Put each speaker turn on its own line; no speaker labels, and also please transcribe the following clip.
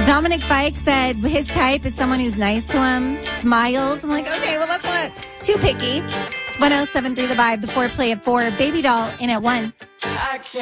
Dominic Fike said his type is someone who's nice to him, smiles. I'm like, okay, well, that's not too picky. It's 107.3 The Vibe, the foreplay at 4, Baby Doll in at 1.